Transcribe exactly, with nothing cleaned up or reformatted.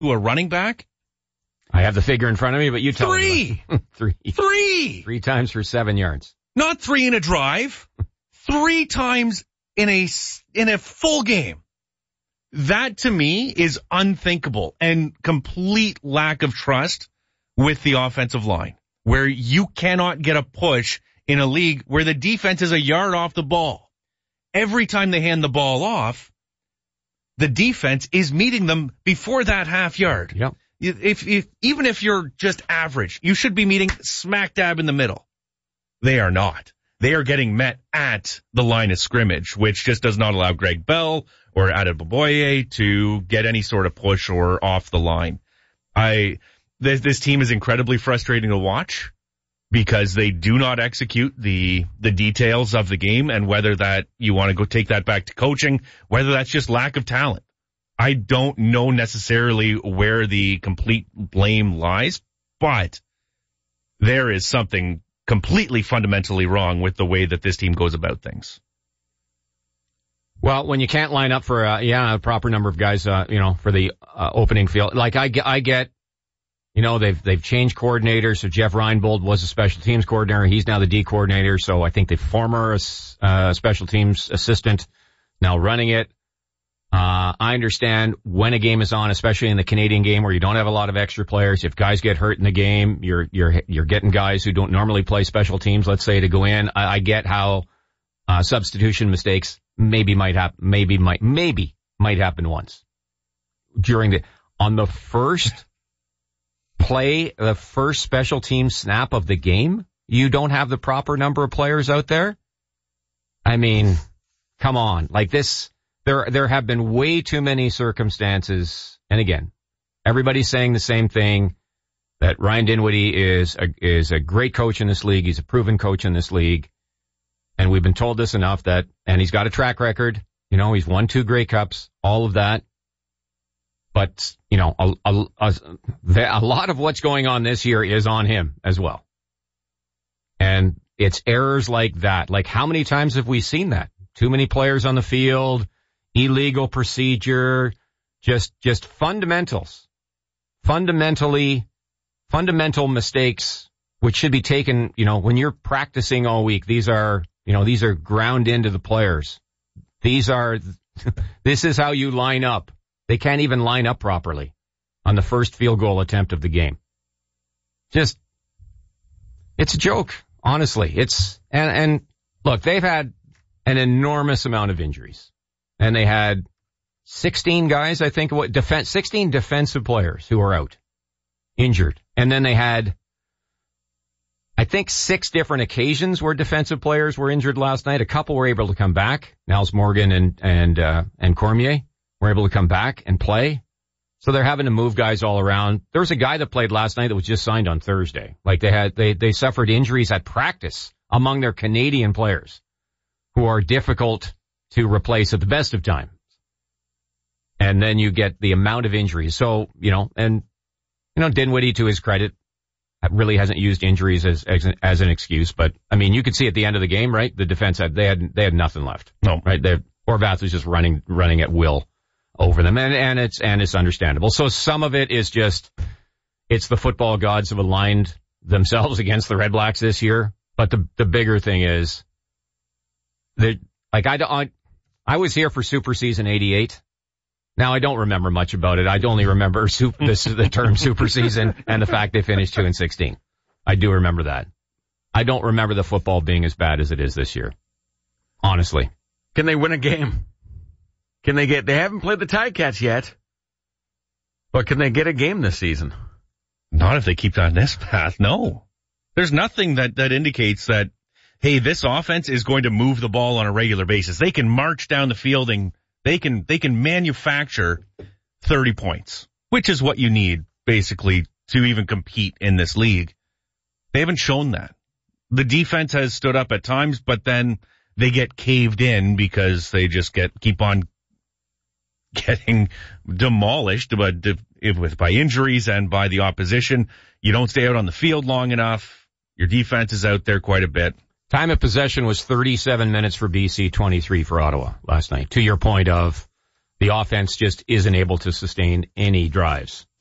to a running back? I have the figure in front of me, but you tell me. Three. Three. Three. Three times for seven yards. Not three in a drive. Three times in a, in a full game. That, to me, is unthinkable and complete lack of trust with the offensive line, where you cannot get a push in a league where the defense is a yard off the ball. Every time they hand the ball off, the defense is meeting them before that half yard. Yep. If, if, even if you're just average, you should be meeting smack dab in the middle. They are not. They are getting met at the line of scrimmage, which just does not allow Greg Bell or Adeboboye to get any sort of push or off the line. I, this, this team is incredibly frustrating to watch because they do not execute the, the details of the game, and whether that you want to go take that back to coaching, whether that's just lack of talent. I don't know necessarily where the complete blame lies, but there is something completely fundamentally wrong with the way that this team goes about things. Well, when you can't line up for, uh, yeah, a proper number of guys, uh, you know, for the uh, opening field, like I get, I get, you know, they've, they've changed coordinators. So Jeff Reinbold was a special teams coordinator. He's now the D coordinator. So I think the former, uh, special teams assistant now running it. Uh, I understand when a game is on, especially in the Canadian game where you don't have a lot of extra players. If guys get hurt in the game, you're, you're, you're getting guys who don't normally play special teams, let's say, to go in. I, I get how, uh, substitution mistakes maybe might happen, maybe might, maybe might happen once during the, on the first play, the first special team snap of the game. You don't have the proper number of players out there. I mean, come on, like this. There, there have been way too many circumstances. And again, everybody's saying the same thing, that Ryan Dinwiddie is a, is a great coach in this league. He's a proven coach in this league. And we've been told this enough that, and he's got a track record. You know, he's won two Grey Cups, all of that. But, you know, a, a, a, a lot of what's going on this year is on him as well. And it's errors like that. Like, how many times have we seen that? Too many players on the field. Illegal procedure, just, just fundamentals, fundamentally, fundamental mistakes, which should be taken, you know, when you're practicing all week. These are, you know, these are ground into the players. These are, this is how you line up. They can't even line up properly on the first field goal attempt of the game. Just, it's a joke, honestly. It's, and, and look, they've had an enormous amount of injuries. And they had sixteen guys, I think, what defense, sixteen defensive players who were out, injured. And then they had, I think, six different occasions where defensive players were injured last night. A couple were able to come back. Niles Morgan and, and, uh, and Cormier were able to come back and play. So they're having to move guys all around. There was a guy that played last night that was just signed on Thursday. Like they had, they, they suffered injuries at practice among their Canadian players who are difficult to replace at the best of times. And then you get the amount of injuries. So, you know, and, you know, Dinwiddie, to his credit, really hasn't used injuries as, as, as an excuse. But, I mean, you could see at the end of the game, right? The defense had, they had, they had nothing left. No. Right? They, Horvath was just running, running at will over them. And, and it's, and it's understandable. So some of it is just, it's the football gods have aligned themselves against the Red Blacks this year. But the, the bigger thing is that, like, I don't, I was here for Super Season eighty-eight. Now, I don't remember much about it. I only remember super, this, the term Super Season and the fact they finished two and sixteen. I do remember that. I don't remember the football being as bad as it is this year. Honestly. Can they win a game? Can they get, they haven't played the Ticats yet, but can they get a game this season? Not if they keep on this path, no. There's nothing that, that indicates that, hey, this offense is going to move the ball on a regular basis. They can march down the field and they can, they can manufacture thirty points, which is what you need basically to even compete in this league. They haven't shown that. The defense has stood up at times, but then they get caved in because they just get, keep on getting demolished by, with, by injuries and by the opposition. You don't stay out on the field long enough. Your defense is out there quite a bit. Time of possession was thirty-seven minutes for B C, twenty-three for Ottawa last night. To your point of the offense just isn't able to sustain any drives.